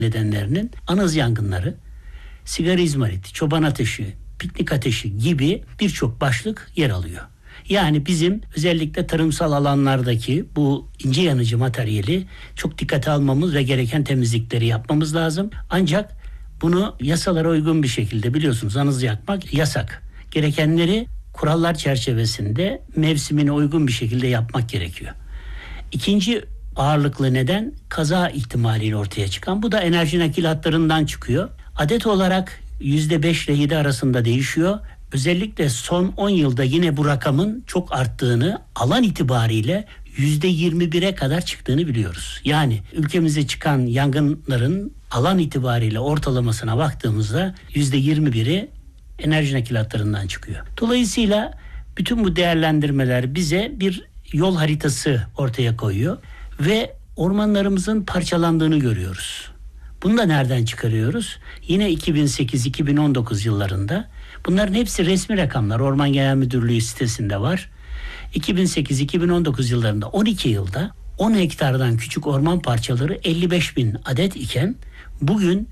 nedenlerinin anız yangınları, sigara izmariti, çoban ateşi, piknik ateşi gibi birçok başlık yer alıyor. Yani bizim özellikle tarımsal alanlardaki bu ince yanıcı materyali çok dikkate almamız ve gereken temizlikleri yapmamız lazım. Ancak bunu yasalara uygun bir şekilde, biliyorsunuz, anız yakmak yasak. Gerekenleri kurallar çerçevesinde mevsimine uygun bir şekilde yapmak gerekiyor. İkinci ağırlıklı neden kaza ihtimaliyle ortaya çıkan. Bu da enerji nakilatlarından çıkıyor. Adet olarak %5 ile 7 arasında değişiyor. Özellikle son 10 yılda yine bu rakamın çok arttığını, alan itibariyle %21'e kadar çıktığını biliyoruz. Yani ülkemizde çıkan yangınların alan itibariyle ortalamasına baktığımızda %21'i enerji nakilatlarından çıkıyor. Dolayısıyla bütün bu değerlendirmeler bize bir yol haritası ortaya koyuyor ve ormanlarımızın parçalandığını görüyoruz. Bunu da nereden çıkarıyoruz? Yine 2008-2019 yıllarında, bunların hepsi resmi rakamlar, Orman Genel Müdürlüğü sitesinde var. 2008-2019 yıllarında 12 yılda 10 hektardan küçük orman parçaları 55 bin adet iken bugün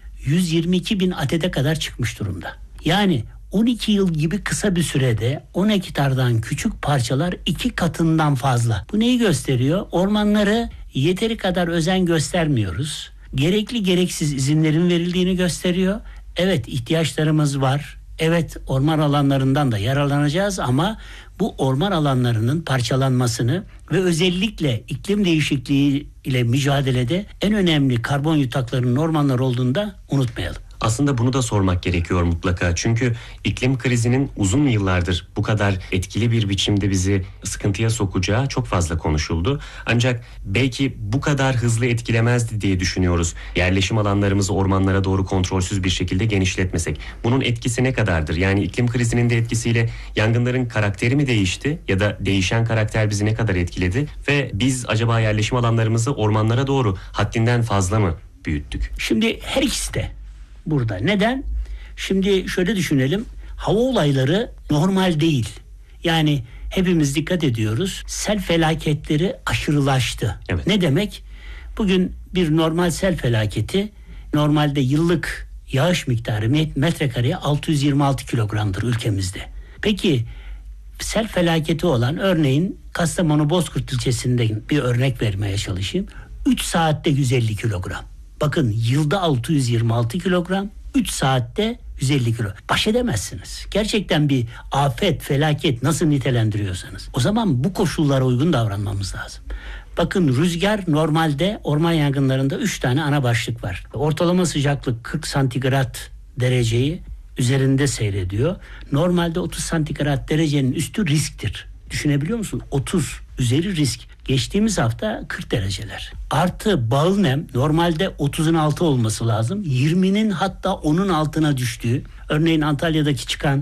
122 bin adete kadar çıkmış durumda. Yani 12 yıl gibi kısa bir sürede 10 hektardan küçük parçalar 2 katından fazla. Bu neyi gösteriyor? Ormanları yeteri kadar özen göstermiyoruz. Gerekli gereksiz izinlerin verildiğini gösteriyor. Evet, ihtiyaçlarımız var. Evet, orman alanlarından da yararlanacağız ama bu orman alanlarının parçalanmasını ve özellikle iklim değişikliği ile mücadelede en önemli karbon yutaklarının ormanlar olduğunu da unutmayalım. Aslında bunu da sormak gerekiyor mutlaka. Çünkü iklim krizinin uzun yıllardır bu kadar etkili bir biçimde bizi sıkıntıya sokacağı çok fazla konuşuldu. Ancak belki bu kadar hızlı etkilemezdi diye düşünüyoruz. Yerleşim alanlarımızı ormanlara doğru kontrolsüz bir şekilde genişletmesek. Bunun etkisi ne kadardır? Yani iklim krizinin de etkisiyle yangınların karakteri mi değişti? Ya da değişen karakter bizi ne kadar etkiledi? Ve biz acaba yerleşim alanlarımızı ormanlara doğru haddinden fazla mı büyüttük? Şimdi her ikisi de burada. Neden? Şimdi şöyle düşünelim. Hava olayları normal değil. Yani hepimiz dikkat ediyoruz. Sel felaketleri aşırılaştı. Evet. Ne demek? Bugün bir normal sel felaketi normalde yıllık yağış miktarı metrekareye 626 kilogramdır ülkemizde. Peki sel felaketi olan, örneğin Kastamonu Bozkurt ilçesinden bir örnek vermeye çalışayım. 3 saatte 150 kilogram. Bakın, yılda 626 kilogram, 3 saatte 150 kilo. Baş edemezsiniz. Gerçekten bir afet, felaket nasıl nitelendiriyorsanız. O zaman bu koşullara uygun davranmamız lazım. Bakın, rüzgar normalde orman yangınlarında 3 tane ana başlık var. Ortalama sıcaklık 40 santigrat dereceyi üzerinde seyrediyor. Normalde 30 santigrat derecenin üstü risktir. Düşünebiliyor musun? 30 üzeri risk. Geçtiğimiz hafta 40 dereceler. Artı bağıl nem normalde 30'un altı olması lazım. 20'nin hatta 10'un altına düştüğü. Örneğin Antalya'daki çıkan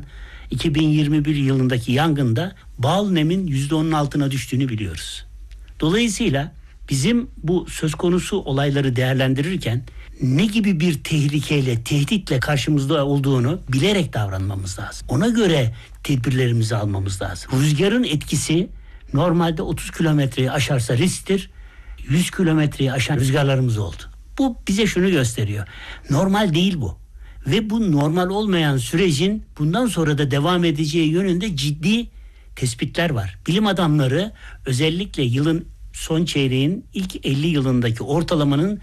2021 yılındaki yangında bağıl nemin %10'un altına düştüğünü biliyoruz. Dolayısıyla bizim bu söz konusu olayları değerlendirirken ne gibi bir tehlikeyle, tehditle karşımızda olduğunu bilerek davranmamız lazım. Ona göre tedbirlerimizi almamız lazım. Rüzgarın etkisi normalde 30 kilometreyi aşarsa risktir. 100 kilometreyi aşan rüzgarlarımız oldu. Bu bize şunu gösteriyor. Normal değil bu. Ve bu normal olmayan sürecin bundan sonra da devam edeceği yönünde ciddi tespitler var. Bilim adamları özellikle yılın son çeyreğin ilk 50 yılındaki ortalamanın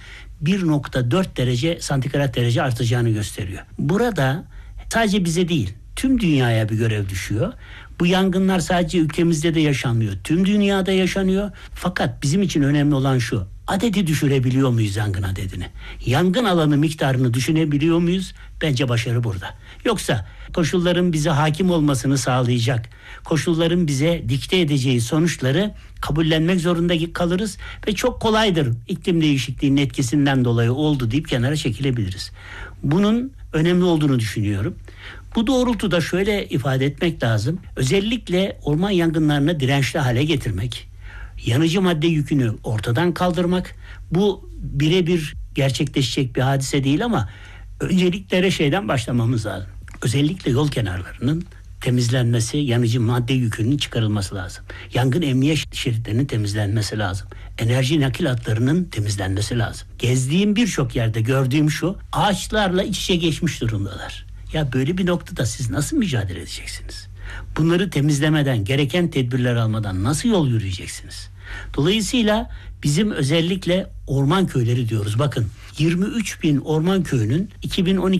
1,4 derece santigrat derece artacağını gösteriyor. Burada sadece bize değil, tüm dünyaya bir görev düşüyor. Bu yangınlar sadece ülkemizde de yaşanmıyor. Tüm dünyada yaşanıyor. Fakat bizim için önemli olan şu: adedi düşürebiliyor muyuz yangın adedini? Yangın alanı miktarını düşünebiliyor muyuz? Bence başarı burada. Yoksa koşulların bize hakim olmasını sağlayacak, koşulların bize dikte edeceği sonuçları kabullenmek zorunda kalırız ve çok kolaydır, iklim değişikliğinin etkisinden dolayı oldu deyip kenara çekilebiliriz. Bunun önemli olduğunu düşünüyorum. Bu doğrultuda şöyle ifade etmek lazım. Özellikle orman yangınlarını dirençli hale getirmek, yanıcı madde yükünü ortadan kaldırmak, bu birebir gerçekleşecek bir hadise değil ama önceliklere şeyden başlamamız lazım. Özellikle yol kenarlarının temizlenmesi, yanıcı madde yükünün çıkarılması lazım. Yangın emniyet şeritlerinin temizlenmesi lazım. Enerji nakil hatlarının temizlenmesi lazım. Gezdiğim birçok yerde gördüğüm şu, ağaçlarla iç içe geçmiş durumdalar. Ya böyle bir noktada siz nasıl mücadele edeceksiniz? Bunları temizlemeden, gereken tedbirler almadan nasıl yol yürüyeceksiniz? Dolayısıyla bizim özellikle orman köyleri diyoruz. Bakın 23 bin orman köyünün 2012